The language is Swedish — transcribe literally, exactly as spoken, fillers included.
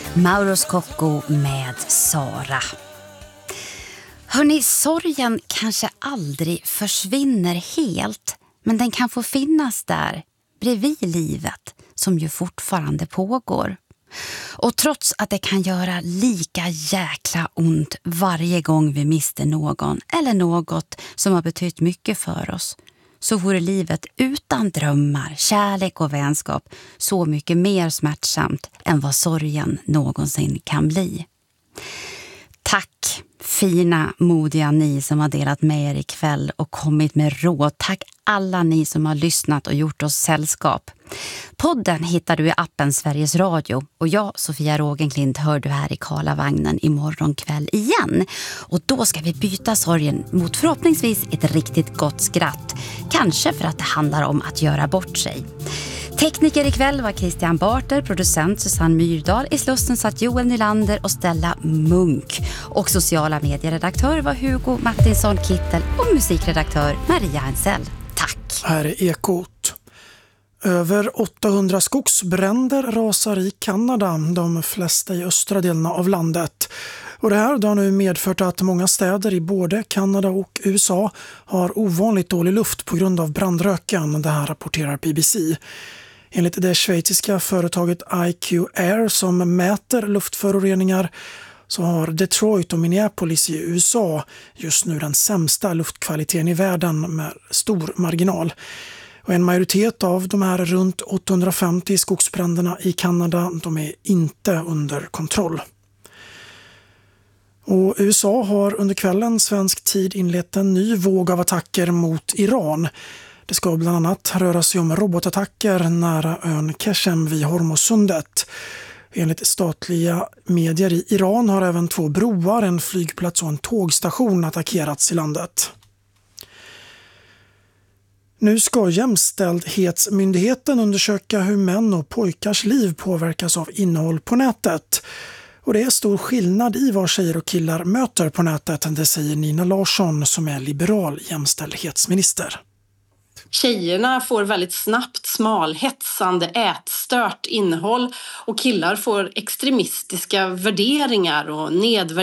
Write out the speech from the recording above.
Mauro Scocco med Sara. Hörrni, sorgen kanske aldrig försvinner helt, men den kan få finnas där bredvid livet som ju fortfarande pågår. Och trots att det kan göra lika jäkla ont varje gång vi mister någon eller något som har betytt mycket för oss, så vore livet utan drömmar, kärlek och vänskap så mycket mer smärtsamt än vad sorgen någonsin kan bli. Tack fina, modiga ni som har delat med er ikväll och kommit med råd. Tack alla ni som har lyssnat och gjort oss sällskap. Podden hittar du i appen Sveriges Radio och jag, Sofia Rågenklint, hör du här i Karlavagnen imorgon kväll igen. Och då ska vi byta sorgen mot förhoppningsvis ett riktigt gott skratt. Kanske för att det handlar om att göra bort sig. Tekniker ikväll var Christian Barter, producent Susanne Myrdal, i Slussen satt Joel Nylander och Stella Munk. Och sociala medieredaktör var Hugo Martinsson Kittel och musikredaktör Maria Ensell. Tack! Här är Ekot. Över åttahundra skogsbränder rasar i Kanada, de flesta i östra delarna av landet. Och det här har nu medfört att många städer i både Kanada och U S A har ovanligt dålig luft på grund av brandröken, det här rapporterar B B C. Enligt det schweiziska företaget I Q Air som mäter luftföroreningar så har Detroit och Minneapolis i U S A just nu den sämsta luftkvaliteten i världen med stor marginal. Och en majoritet av de här runt åttahundrafemtio skogsbränderna i Kanada, de är inte under kontroll. Och U S A har under kvällen svensk tid inlett en ny våg av attacker mot Iran. Det ska bland annat röra sig om robotattacker nära ön Keshem vid Hormuzsundet. Enligt statliga medier i Iran har även två broar, en flygplats och en tågstation attackerats i landet. Nu ska Jämställdhetsmyndigheten undersöka hur män och pojkars liv påverkas av innehåll på nätet. Och det är stor skillnad i vad tjejer och killar möter på nätet, det säger Nina Larsson som är liberal jämställdhetsminister. Tjejerna får väldigt snabbt smalhetsande, ätstört innehåll och killar får extremistiska värderingar och nedvärderingar